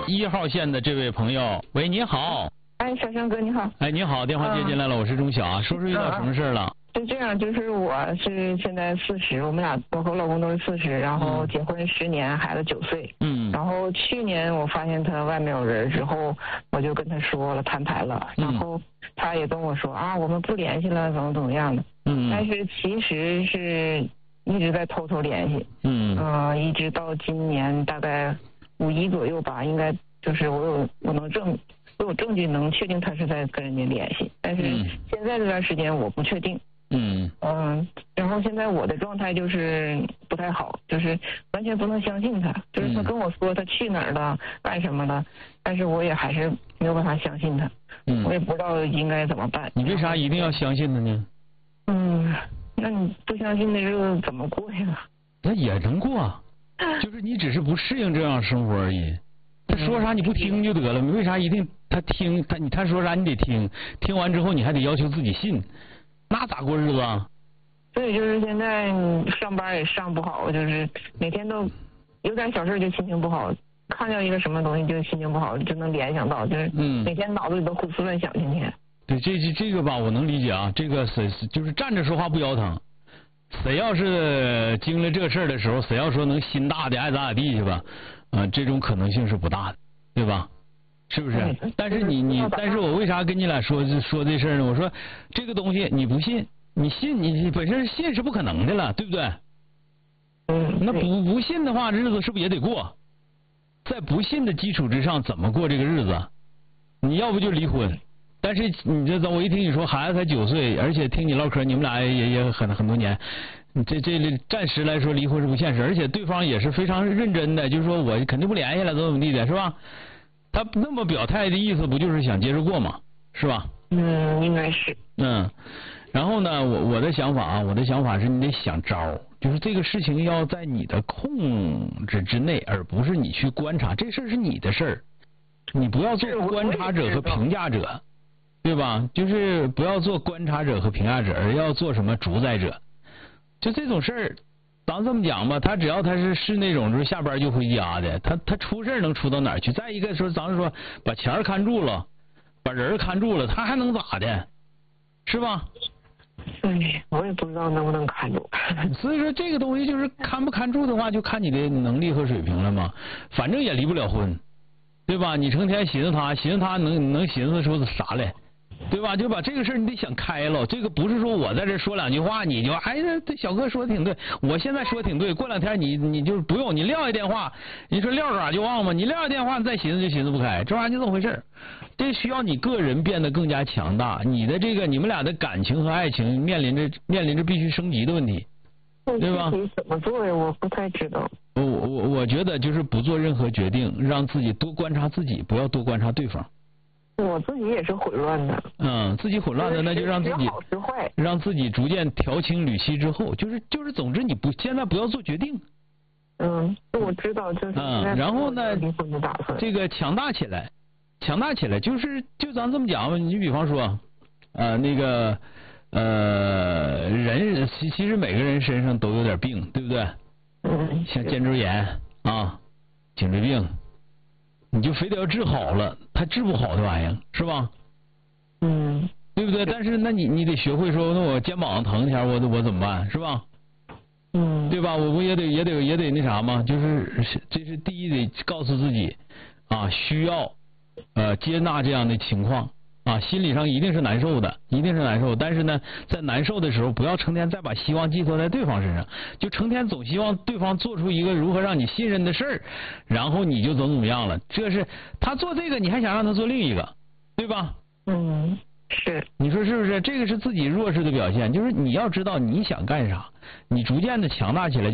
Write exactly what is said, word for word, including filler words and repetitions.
一号线的这位朋友，喂，你好。 哎，小生哥你好。 哎，你好，电话接进来了，嗯、我是钟晓啊，说说遇到什么事了？ 是这样，就是我是现在四十，我们俩我和我老公都是四十，然后结婚十年，孩子九岁。嗯。然后去年我发现他外面有人之后，我就跟他说了，摊牌了，然后他也跟我说啊，我们不联系了，怎么怎么样的。嗯。但是其实是一直在偷偷联系。嗯。嗯、呃，一直到今年大概五一左右吧，应该就是我有我能证。我有证据能确定他是在跟人家联系，但是现在这段时间我不确定。嗯嗯，然后现在我的状态就是不太好，就是完全不能相信他，就是他跟我说他去哪儿了，干什么了，但是我也还是没有办法相信他。嗯，我也不知道应该怎么办。 你为啥一定要相信他呢？ 嗯，那你不相信的日子怎么过呀？ 那也能过，就是你只是不适应这样生活而已。他说啥你不听就得了，为啥一定他听他你他说啥你得听？听完之后你还得要求自己信，那咋过日子啊？ 所以就是现在上班也上不好，就是每天都有点小事就心情不好，看到一个什么东西就心情不好，就能联想到，就是每天脑子里都胡思乱想，天天。 对，这这这个吧，我能理解啊，这个谁就是站着说话不腰疼。谁要是经历这事儿的时候，谁要说能心大的爱咋咋地去吧，啊、呃，这种可能性是不大的，对吧？是不是？但是你你，但是我为啥跟你俩说说这事儿呢？我说这个东西你不信，你信你本身信是不可能的了，对不对？嗯。那不不信的话，日子是不是也得过？在不信的基础之上，怎么过这个日子？你要不就离婚。但是你这我一听你说孩子才九岁，而且听你唠嗑，你们俩也也很很多年，这这暂时来说离婚是不现实，而且对方也是非常认真的，就是说我肯定不联系了，怎么怎么地的，是吧？他那么表态的意思不就是想接着过吗？是吧？ 嗯，应该是。 嗯，然后呢，我我的想法啊，我的想法是你得想招，就是这个事情要在你的控制之内，而不是你去观察，这事儿是你的事儿，你不要做观察者和评价者。对吧？就是不要做观察者和评价者，而要做什么主宰者。就这种事儿，咱这么讲吧，他只要他是是那种就是下班就回家的，他他出事能出到哪儿去？再一个说，咱说把钱看住了，把人看住了，他还能咋的？是吧？ 哎，我也不知道能不能看住。 所以说这个东西就是看不看住的话，就看你的能力和水平了嘛。反正也离不了婚，对吧？你成天寻思他，寻思他能能寻思出啥来？对吧？就把这个事儿你得想开了，这个不是说我在这说两句话你就哎这小哥说的挺对，我现在说挺对，过两天你你就不用你撂下电话，你说撂哪就忘嘛，你撂下电话再寻思就寻思不开，这玩意儿就这么回事儿。这需要你个人变得更加强大，你的这个你们俩的感情和爱情面临着面临着必须升级的问题，对吧？ 怎么做呀？我不太知道。 我我我觉得就是不做任何决定，让自己多观察自己，不要多观察对方。 我自己也是混乱的。 嗯，自己混乱的那就让自己让自己逐渐调清捋清之后，就是就是总之你不现在不要做决定。 嗯，我知道就是。 嗯，然后呢，这个强大起来，强大起来就是就咱这么讲吧，你比方说，呃那个呃人其其实每个人身上都有点病，对不对？ 嗯。 像肩周炎啊，颈椎病。你就非得要治好了，他治不好的玩意儿，是吧？ 嗯， 对不对？但是那你你得学会说，那我肩膀疼一下，我我怎么办，是吧？ 嗯， 对吧？我不也得也得也得那啥吗？就是这是第一得告诉自己啊，需要呃接纳这样的情况啊，心理上一定是难受的，一定是难受。但是呢，在难受的时候，不要成天再把希望寄托在对方身上，就成天总希望对方做出一个如何让你信任的事儿，然后你就怎么怎么样了。这是他做这个，你还想让他做另一个，对吧？ 嗯，是。 你说是不是？这个是自己弱势的表现，就是你要知道你想干啥，你逐渐的强大起来。